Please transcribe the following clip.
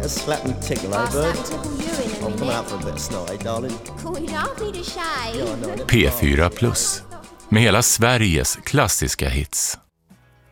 to slap and tickle, eh, I'll slap bird? and tickle you in a I'm coming minute. out for a bit of snow, eh, darling? Cool, you don't need a shave. Yeah, I know. P4 Plus med hela Sveriges klassiska hits.